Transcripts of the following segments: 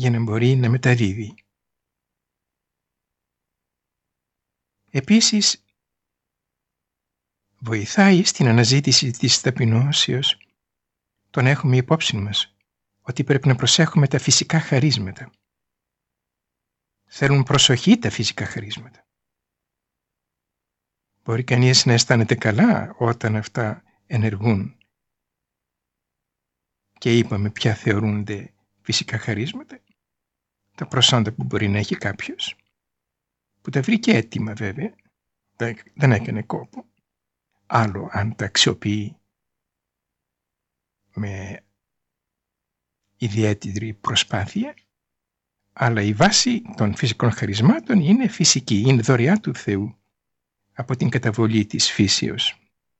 για να μπορεί να μεταδίδει. Επίσης, βοηθάει στην αναζήτηση της ταπεινώσεως το να έχουμε υπόψη μας ότι πρέπει να προσέχουμε τα φυσικά χαρίσματα. Θέλουν προσοχή τα φυσικά χαρίσματα. Μπορεί κανείς να αισθάνεται καλά όταν αυτά ενεργούν. Και είπαμε ποια θεωρούνται φυσικά χαρίσματα. Τα προσόντα που μπορεί να έχει κάποιος, που τα βρήκε έτοιμα βέβαια, δεν έκανε κόπο. Άλλο αν τα αξιοποιεί με ιδιαίτερη προσπάθεια, αλλά η βάση των φυσικών χαρισμάτων είναι φυσική, είναι δωρεά του Θεού από την καταβολή της φύσεως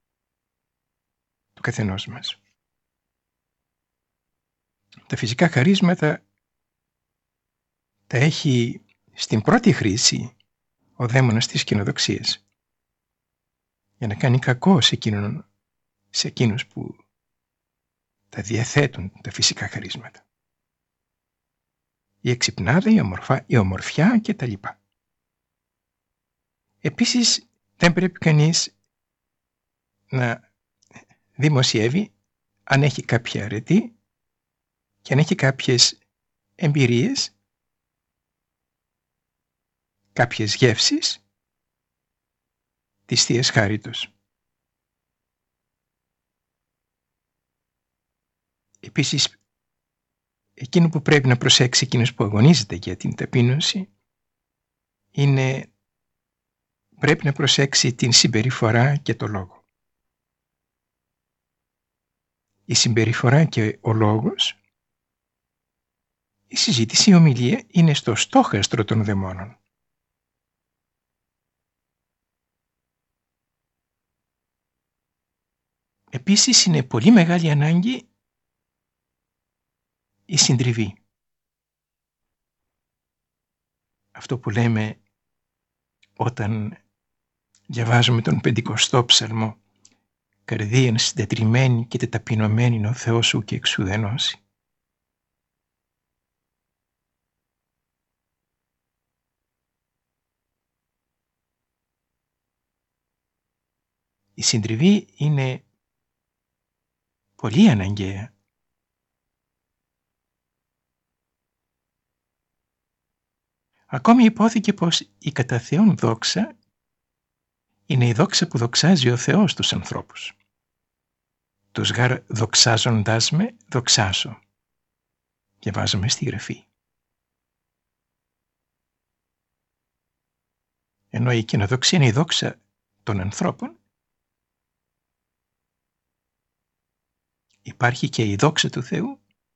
του καθενός μας. Τα φυσικά χαρίσματα τα έχει στην πρώτη χρήση ο δαίμονας της κοινοδοξίας για να κάνει κακό σε εκείνους που τα διαθέτουν τα φυσικά χαρίσματα. Η εξυπνάδα, η ομορφιά κτλ. Επίσης δεν πρέπει κανείς να δημοσιεύει αν έχει κάποια αρετή και αν έχει κάποιες εμπειρίες, κάποιες γεύσεις της Θείας Χάριτος. Επίσης, εκείνο που πρέπει να προσέξει εκείνος που αγωνίζεται για την ταπείνωση είναι πρέπει να προσέξει την συμπεριφορά και το λόγο. Η συμπεριφορά και ο λόγος, η συζήτηση, η ομιλία είναι στο στόχαστρο των δαιμόνων. Επίσης είναι πολύ μεγάλη ανάγκη η συντριβή. Αυτό που λέμε όταν διαβάζουμε τον 50ο ψαλμό, «Καρδίαν συντετριμμένη και τεταπεινωμένη είναι ο Θεός σου και εξουδενώσει». Η συντριβή είναι πολύ αναγκαία. Ακόμη υπόθηκε πως η κατά Θεόν δόξα είναι η δόξα που δοξάζει ο Θεός τους ανθρώπους. Τους γάρ δοξάζοντάς με δοξάσω. Διαβάζουμε στη Γραφή. Ενώ η κοινοδοξία είναι η δόξα των ανθρώπων, υπάρχει και η δόξα του Θεού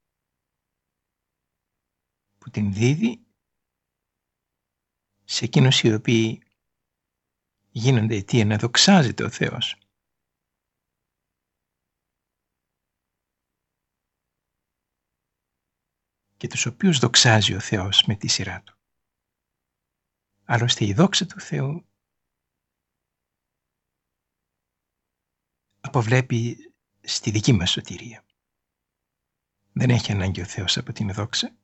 που την δίδει σε εκείνους οι οποίοι γίνονται αιτία να δοξάζεται ο Θεός. Και τους οποίους δοξάζει ο Θεός με τη σειρά του. Άλλωστε η δόξα του Θεού αποβλέπει στη δική μας σωτηρία. Δεν έχει ανάγκη ο Θεός από την δόξα,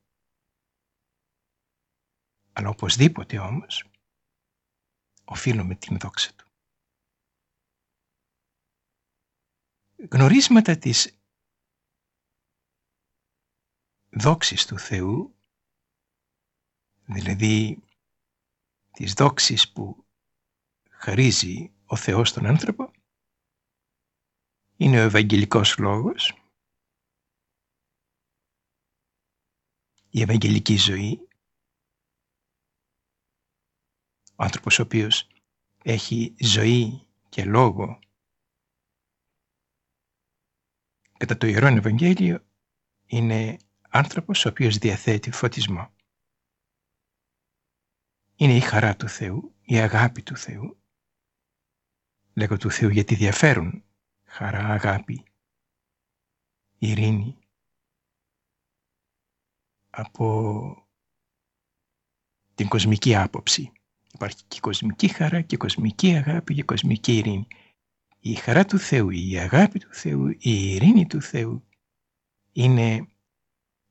αλλά οπωσδήποτε όμως οφείλουμε την δόξα του. Γνωρίσματα της δόξης του Θεού, δηλαδή της δόξης που χαρίζει ο Θεός στον άνθρωπο, είναι ο Ευαγγελικός Λόγος, η Ευαγγελική ζωή, ο άνθρωπος ο οποίος έχει ζωή και λόγο κατά το Ιερόν Ευαγγέλιο είναι άνθρωπος ο οποίος διαθέτει φωτισμό. Είναι η χαρά του Θεού, η αγάπη του Θεού. Λέγω του Θεού γιατί διαφέρουν χαρά, αγάπη, ειρήνη από την κοσμική άποψη. Υπάρχει και κοσμική χαρά και κοσμική αγάπη και κοσμική ειρήνη. Η χαρά του Θεού, η αγάπη του Θεού, η ειρήνη του Θεού είναι